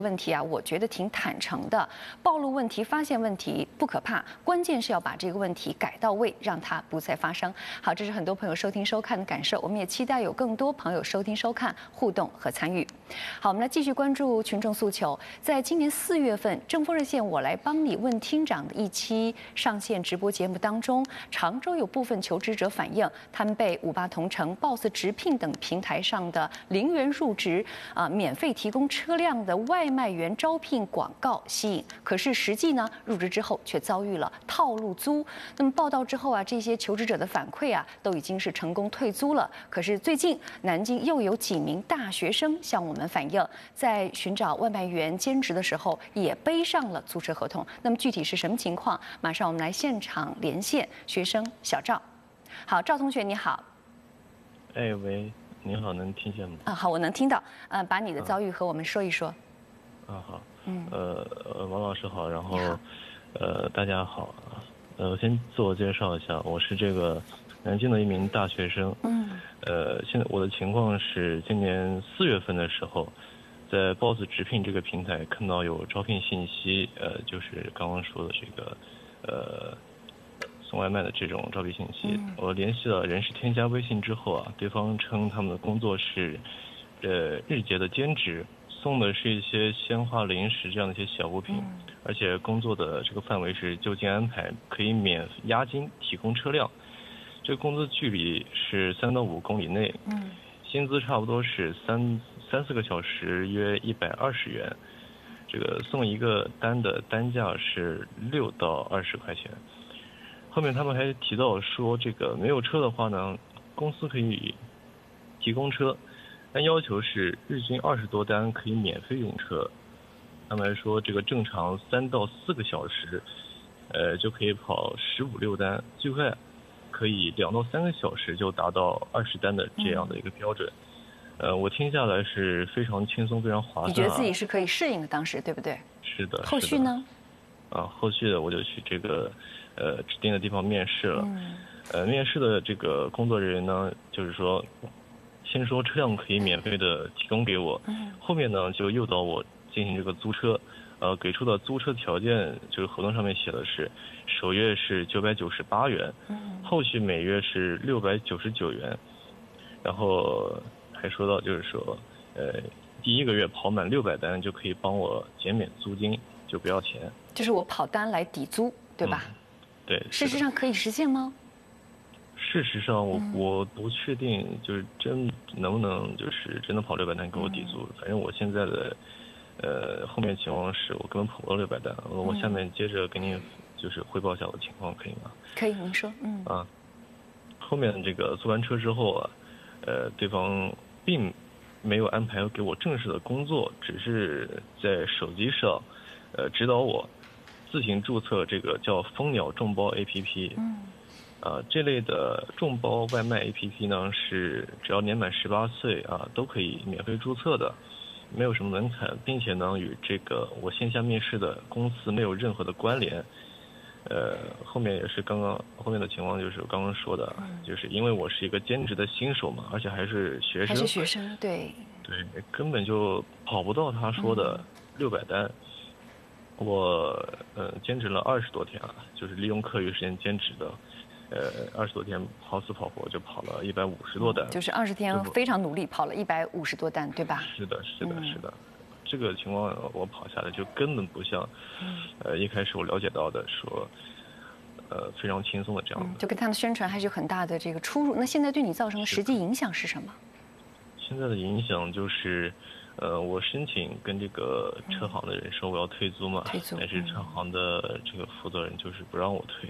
问题啊，我觉得挺坦诚的，暴露问题、发现问题不可怕，关键是要把这个问题改到位，让它不再发生。好，这是很多朋友收听收看的感受，我们也期待有更多朋友收听收看、互动和参与。好，我们来继续关注群众诉求。在今年4月份，政风热线我来帮你问厅长的一期上线直播节目当中，常州有部分求职者反映，他们被58同城、Boss 直聘等平台上的0元入职免费提供车辆的外卖员招聘广告吸引，可是实际呢，入职之后却遭遇了套路租。那么报道之后啊，这些求职者的反馈啊，都已经是成功退租了。可是最近南京又有几名大学生向我们反映，在寻找外卖员兼职的时候，也背上了租车合同。那么具体是什么情况？马上我们来现场连线学生小赵。好，赵同学你好。 哎喂，你好，能听见吗？ 好，我能听到。把你的遭遇和我们说一说。 好。王老师好，然后大家好。我先自我介绍一下，我是这个南京的一名大学生。现在我的情况是，今年4月份的时候，在 Boss 直聘这个平台看到有招聘信息，就是刚刚说的这个送外卖的这种招聘信息。我联系了人事添加微信之后啊，对方称他们的工作是日结的兼职，送的是一些鲜花、零食这样的一些小物品，而且工作的这个范围是就近安排，可以免押金提供车辆。这个工作距离是3到5公里内，薪资差不多是3-4个小时约120元。这个送一个单的单价是6到20块钱。后面他们还提到说，这个没有车的话呢，公司可以提供车，但要求是日均20多单可以免费用车。他们还说，这个正常3到4个小时，就可以跑15、16单，最快可以2到3个小时就达到20单的这样的一个标准。我听下来是非常轻松、非常划算。 你觉得自己是可以适应的，当时对不对？ 是的。 后续呢？ 后续的我就去这个指定的地方面试了。面试的这个工作人员呢，就是说，先说车辆可以免费的提供给我，后面呢就诱导我进行这个租车。给出的租车条件就是合同上面写的是，首月是998元，后续每月是699元，然后还说到就是说，第1个月跑满600单就可以帮我减免租金，就不要钱。 就是我跑单来抵租，对吧？ 对。 事实上可以实现吗？ 事实上我不确定，就是能不能就是真的跑600单给我抵租。反正我现在的后面情况是我根本跑不到600单。我下面接着给您就是汇报一下我的情况，可以吗？ 可以，您说。 后面这个租完车之后啊，对方并没有安排给我正式的工作，只是在手机上指导我自行注册这个叫蜂鸟众包 APP。这类的众包外卖 APP 呢，是只要年满18岁都可以免费注册的，没有什么门槛，并且呢与这个我线下面试的公司没有任何的关联。后面也是后面的情况就是我刚刚说的，就是因为我是一个兼职的新手嘛，而且还是学生， 对， 根本就跑不到他说的600单。我兼职了20多天就是利用课余时间兼职的。20多天跑死跑活就跑了150多单， 就是20天非常努力跑了150多单，对吧？ 是的。这个情况我跑下来就根本不像一开始我了解到的说非常轻松的这样的。 就跟他们宣传还是有很大的这个出入。那现在对你造成的实际影响是什么？ 现在的影响就是我申请跟这个车行的人说我要退租嘛，但是车行的这个负责人就是不让我退。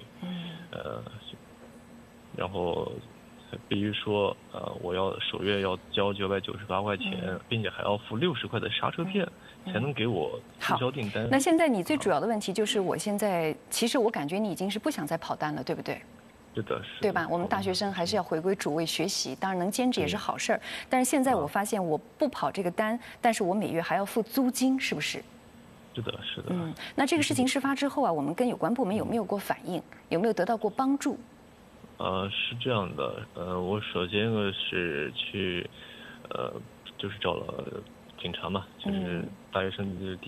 然后必须说我首月要交998块钱，并且还要付60块的刹车片，才能给我促销订单。 那现在你最主要的问题就是，我现在其实我感觉你已经是不想再跑单了，对不对？ 是的， 对吧？我们大学生还是要回归主位学习，当然能兼职也是好事儿。但是现在我发现我不跑这个单，但是我每月还要付租金，是不是？ 是的。 那这个事情事发之后我们跟有关部门有没有过反应？有没有得到过帮助？ 是这样的，我首先是去，就是找了警察嘛，就是大学生就是第